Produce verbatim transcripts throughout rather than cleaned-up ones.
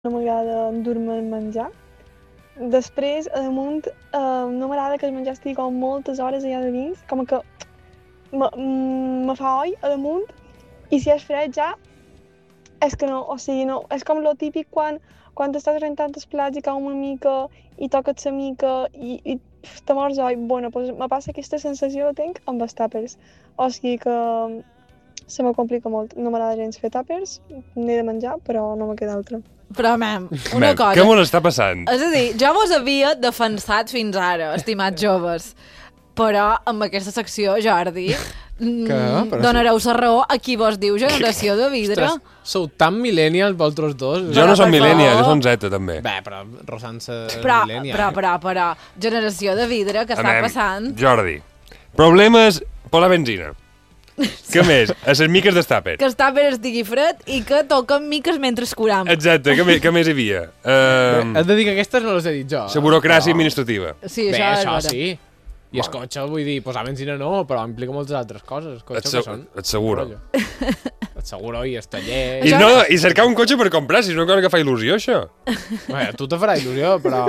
no m'agrada endur-me el menjar. Després, a damunt, eh, no m'agrada que el menjar estigui com moltes hores allà de dins, com que me fa oi a damunt, i si és fred ja, és que no, o sigui, no, és com lo típic quan, quan estàs rentant els plats i cau una mica i toques la mica i, i te mors oi. Bueno, pues me passa aquesta sensació la tinc amb els tàpers, o sigui que se me complica molt. No m'agrada gens fer tàpers, n'he de menjar, però no me queda altra. Però, mem, una Mem, cosa... Què mos està passant? És a dir, jo vos havia defensat fins ara, estimats joves, però amb aquesta secció, Jordi, mm, donareu la raó a qui vos diu generació de vidre. Ostres, sou tan millennials vosaltres dos. Jo no som per millennial, favor. jo som Z, també. Bé, però rozant-se Però, millennial. però, però, però, generació de vidre, que està Anem. passant? Jordi, problemes per la benzina. Què més? A les miques d'estàper. Que està per estigui fred i que toquen miques mentre escuram. Exacte, què més, què més hi havia? Bé, Uh, has de dir que aquestes no les he dit jo. la burocràcia Però- administrativa. Sí, Bé, això, això és vera. sí. I el cotxe, vull dir, posar benzina no, però implica moltes altres coses. El cotxe, Et, què se- són? et seguro. Rotllo. Et seguro i el taller... I, no, I cercar un cotxe per comprar, si és una cosa que fa il·lusió, això. Bé, a tu te farà il·lusió, però...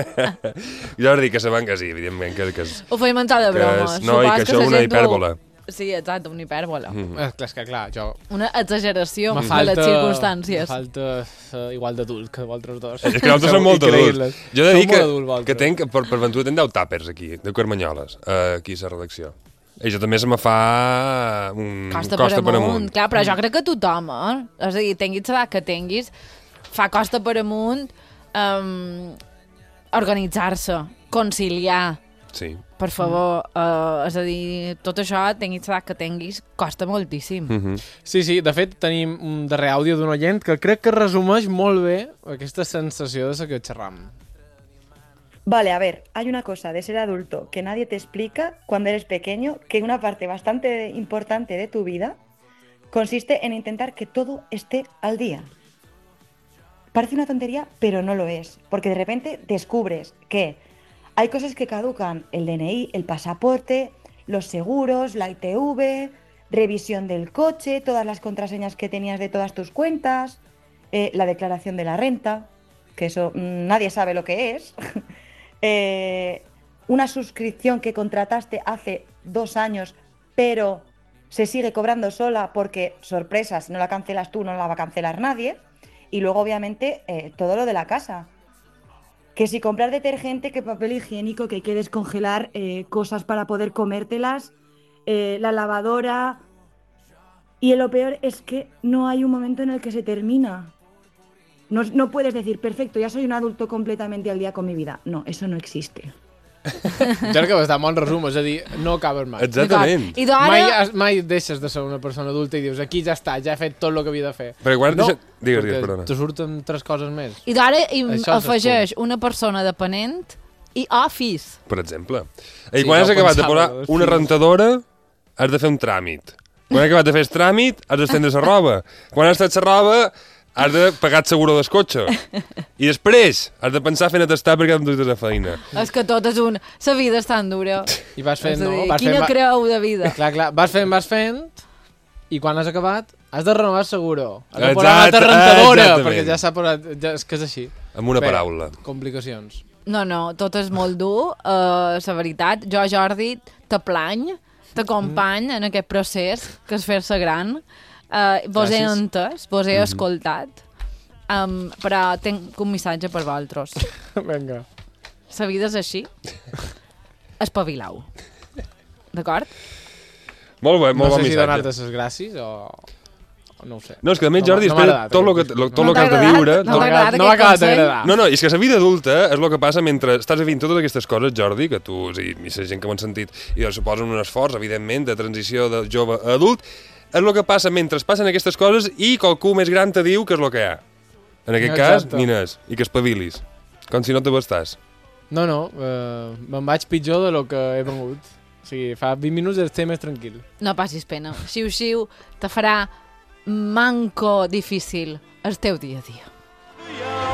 Jordi, que sabem que sí, evidentment, que, que, és, Ho feia mentar de que broma. és, no, i Supos que això la és una gent ho- hipèrbola. Sí, exacte, una hipèrbola. Mm. Eh, clar, és que clar, jo... Una exageració Me de falta, les circumstàncies. Me falta uh, igual d'adult que vosaltres dos. És que nosaltres som molt adults. Jo he de Sou dir que, molt adults, vosaltres. que tenc, per, per ventura, tenc deu tàpers aquí, de Carmanyoles, uh, aquí a la redacció. I això també se me fa un Costa, costa per amunt. Clar, però jo crec que tothom, eh? És a dir, tinguis l'edat que tinguis, fa costa per amunt um, organitzar-se, conciliar, Sí. per favor. Uh, és a dir, tot això, tinguis l'edat que tinguis, costa moltíssim. Mm -hmm. Sí, sí, de fet tenim un darrer àudio d'un oient que crec que resumeix molt bé aquesta sensació de la que xerram. Vale, a ver, hay una cosa de ser adulto que nadie te explica cuando eres pequeño, que una parte bastante importante de tu vida consiste en intentar que todo esté al día. Parece una tontería, pero no lo es, porque de repente descubres que hay cosas que caducan, el D N I, el pasaporte, los seguros, la I T V, revisión del coche, todas las contraseñas que tenías de todas tus cuentas, eh, la declaración de la renta, que eso mmm, nadie sabe lo que es, eh, una suscripción que contrataste hace dos años, pero se sigue cobrando sola porque, sorpresa, si no la cancelas tú no la va a cancelar nadie, y luego obviamente eh, todo lo de la casa. Que si comprar detergente, que papel higiénico, que hay que descongelar eh, cosas para poder comértelas, eh, la lavadora... Y lo peor es que no hay un momento en el que se termina. No, no puedes decir, perfecto, ya soy un adulto completamente al día con mi vida. No, eso no existe. Jo crec que va estar molt resum, és a dir, no acabes mai. Exactament. I d'ara... Mai, has- mai deixes de ser una persona adulta i dius, aquí ja està, ja he fet tot el que havia de fer. Perquè quan no, deixa- digues, digues, perquè perdona. te surten tres coses més. I d'ara hi Això és afegeix una persona dependent i office. Per exemple. I Sí, quan has no acabat de pensava, posar sí. una rentadora, has de fer un tràmit. Quan has acabat de fer el tràmit, has d'estendre la roba. Quan has estat la roba, has de pagar el seguro del cotxe. I després has de pensar fent atestar perquè em duis a feina. És que tot és un... La vida és tan dura. I vas fent, És a no? dir, Vas quina fent, va- creu de vida. Clar, clar, vas fent, vas fent, i quan has acabat, has de renovar el seguro. Has de Exacte, posar una altra rentadora, exactament. perquè ja s'ha posat... Ja, és que és així. Amb una Bé, paraula. Complicacions. No, no, tot és molt dur, uh, la veritat. Jo, Jordi, te plany, t'acompany en aquest procés que és fer-se gran. Uh, vos he Gràcies. entès, vos he escoltat, um, però tinc un missatge per vosaltres. Vinga. La vida és així. Espavilau. D'acord? Molt bé, No molt sé bon si missatge. donar-te les gràcies o... o no ho sé. No, és que a més, No m'ha- Jordi, no m'ha després agradat, tot el que, aquest lo, tot No el que has de t'ha agradat? viure... No tot- t'ha agradat no m'ha aquest acabat consell? d'agradar. No, no, és que la vida adulta és el que passa mentre estàs vivint totes aquestes coses, Jordi, que tu, i, i la gent que m'han sentit, i doncs suposen un esforç, evidentment, de transició de jove a adult, és el que passa mentre passen aquestes coses i qualcú més gran te diu que és el que hi ha. En aquest Exacte. cas, nines, i que espavilis. Com si no te bastàs. No, no, eh, me'n vaig pitjor de lo que he vengut. O sigui, fa vint minuts estic més tranquil. No passis pena. Xiu-xiu te farà manco difícil el teu dia a dia.